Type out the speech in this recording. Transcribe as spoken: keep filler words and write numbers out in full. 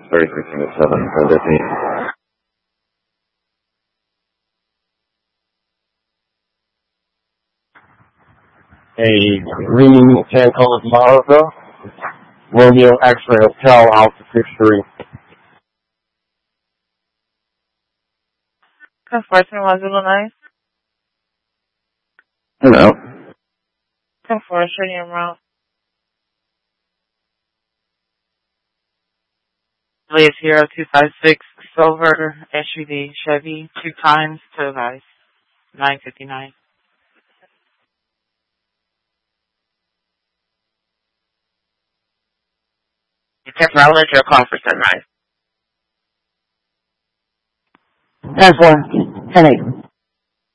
thirty-six unit seven, hold at me. A green tan colored Mazda, Romeo X-ray Hotel, Alpha six three. Conforto Mazda nine. Hello. Conforto your route. Please zero two five six silver S U V Chevy two times to guys nine fifty nine. Temporarily your call for sunrise. ten four, ten eight.